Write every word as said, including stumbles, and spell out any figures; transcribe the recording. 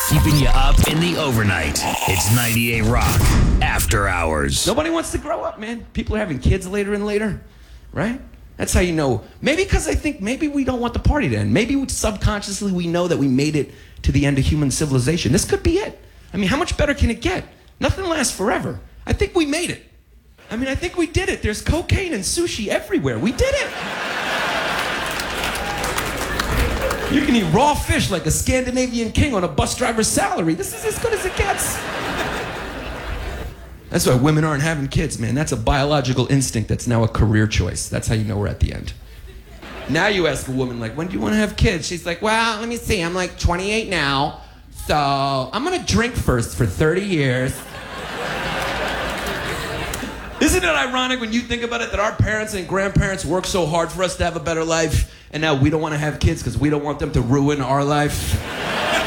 Keeping you up in the overnight. It's ninety-eight Rock After Hours. Nobody wants to grow up, man. People are having kids later and later, right? That's how you know. Maybe because I think maybe we don't want the party to end. Maybe subconsciously we know that we made it to the end of human civilization. This could be it. I mean, how much better can it get? Nothing lasts forever. I think we made it. I mean, I think we did it. There's cocaine and sushi everywhere. We did it. You can eat raw fish like a Scandinavian king on a bus driver's salary. This is as good as it gets. That's why women aren't having kids, man. That's a biological instinct that's now a career choice. That's how you know we're at the end. Now you ask a woman, like, when do you want to have kids? She's like, well, let me see. I'm like twenty-eight now, so I'm going to drink first for thirty years. Isn't it ironic when you think about it that our parents and grandparents worked so hard for us to have a better life, and now we don't want to have kids because we don't want them to ruin our life?